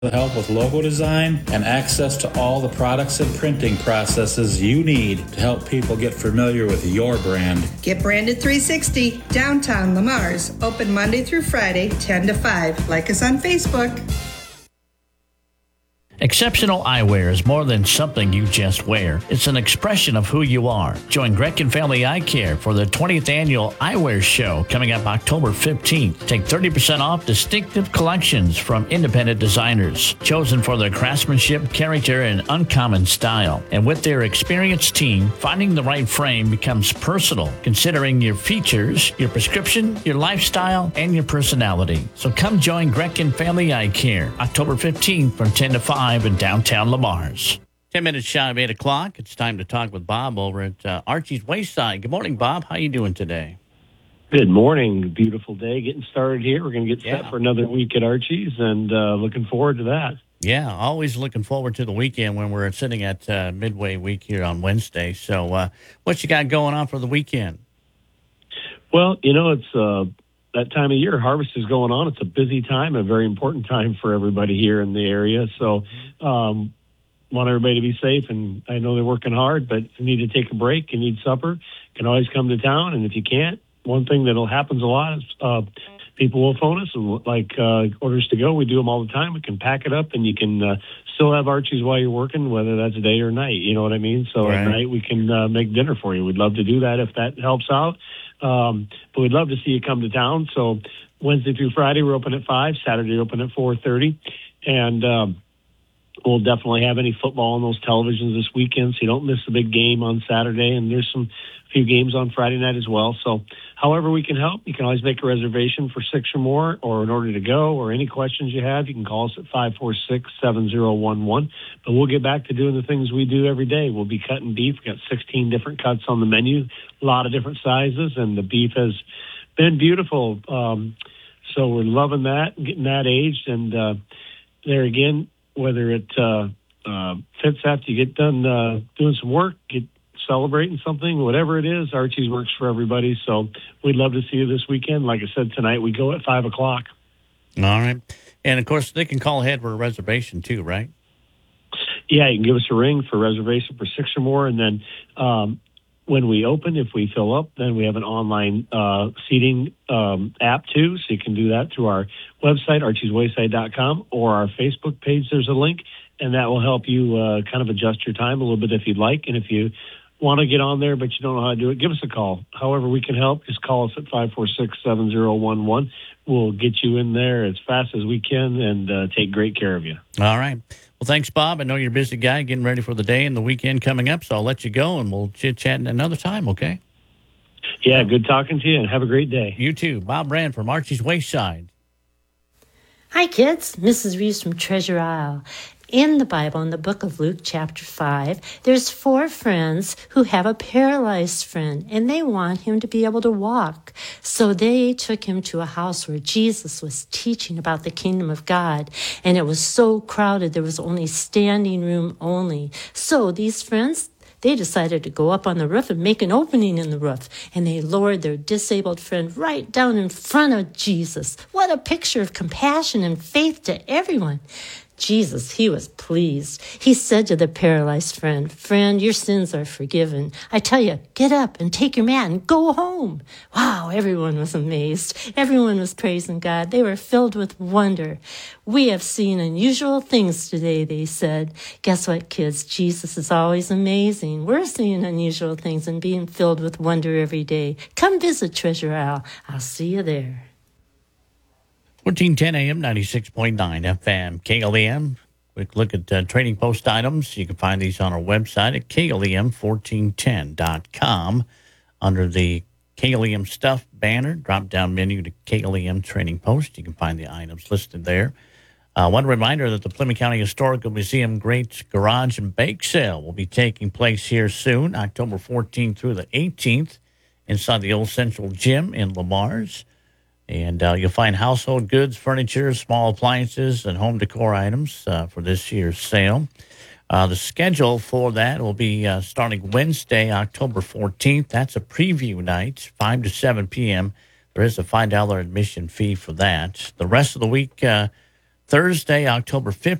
The help with logo design and access to all the products and printing processes you need to help people get familiar with your brand. Get Branded 360, downtown Lamar's, open Monday through Friday, 10 to 5. Like us on Facebook. Exceptional eyewear is more than something you just wear. It's an expression of who you are. Join Gretchen Family Eye Care for the 20th Annual Eyewear Show coming up October 15th. Take 30% off distinctive collections from independent designers, chosen for their craftsmanship, character, and uncommon style. And with their experienced team, finding the right frame becomes personal, considering your features, your prescription, your lifestyle, and your personality. So come join Gretchen Family Eye Care October 15th from 10 to 5. In downtown Lamar's. 10 minutes shy of 8 o'clock. It's time to talk with Bob over at Archie's Wayside. Good morning, Bob. How you doing today? Good morning. Beautiful day getting started here. We're going to get set for another week at Archie's, and looking forward to that. Yeah, always looking forward to the weekend when we're sitting at Midway Week here on Wednesday. So what you got going on for the weekend? Well, it's that time of year. Harvest is going on. It's a busy time, a very important time for everybody here in the area. So want everybody to be safe, and I know they're working hard, but if you need to take a break, you need supper, you can always come to town. And if you can't, one thing that happens a lot is people will phone us and like orders to go. We do them all the time. We can pack it up, and you can still have Archie's while you're working, whether that's day or night. You know what I mean? So At night we can make dinner for you. We'd love to do that if that helps out. But we'd love to see you come to town. So Wednesday through Friday, we're open at 5. Saturday, open at 4:30. And we'll definitely have any football on those televisions this weekend, so you don't miss the big game on Saturday. And there's few games on Friday night as well. So however we can help, you can always make a reservation for 6 or more, or in order to go, or any questions you have, you can call us at 546-7011. But we'll get back to doing the things we do every day. We'll be cutting beef. We've got 16 different cuts on the menu, a lot of different sizes, and the beef has been beautiful. So we're loving that, getting that aged. And there again, whether it fits after you get done doing some work, celebrating something, whatever it is, Archie's works for everybody. So we'd love to see you this weekend. Like I said, tonight we go at 5 o'clock. All right. And, of course, they can call ahead for a reservation too, right? Yeah, you can give us a ring for reservation for 6 or more. And then when we open, if we fill up, then we have an online seating app too. So you can do that through our website, archieswayside.com, or our Facebook page. There's a link, and that will help you kind of adjust your time a little bit if you'd like. And if you want to get on there but you don't know how to do it, give us a call. However we can help, just call us at 546-7011. We'll get you in there as fast as we can and take great care of you. All right. Well, thanks, Bob. I know you're a busy guy getting ready for the day and the weekend coming up, so I'll let you go, and we'll chit-chat another time, okay? Yeah, good talking to you, and have a great day. You too. Bob Rand from Archie's Wayside. Hi, kids. Mrs. Reeves from Treasure Isle. In the Bible, in the book of Luke, chapter 5, there's 4 friends who have a paralyzed friend, and they want him to be able to walk. So they took him to a house where Jesus was teaching about the kingdom of God, and it was so crowded, there was only standing room only. So these friends, they decided to go up on the roof and make an opening in the roof, and they lowered their disabled friend right down in front of Jesus. What a picture of compassion and faith to everyone. Jesus, he was pleased. He said to the paralyzed friend, "Friend, your sins are forgiven. I tell you, get up and take your mat and go home." Wow, everyone was amazed. Everyone was praising God. They were filled with wonder. "We have seen unusual things today," they said. Guess what, kids? Jesus is always amazing. We're seeing unusual things and being filled with wonder every day. Come visit Treasure Isle. I'll see you there. 1410 AM, 96.9 FM, KLEM. Quick look at Trading Post items. You can find these on our website at KLEM1410.com. Under the KLEM Stuff banner, drop-down menu to KLEM Trading Post. You can find the items listed there. One reminder that the Plymouth County Historical Museum Great Garage and Bake Sale will be taking place here soon, October 14th through the 18th, inside the Old Central Gym in Lamar's. And you'll find household goods, furniture, small appliances, and home decor items for this year's sale. The schedule for that will be starting Wednesday, October 14th. That's a preview night, 5 to 7 p.m. There is a $5 admission fee for that. The rest of the week, Thursday, October 15th.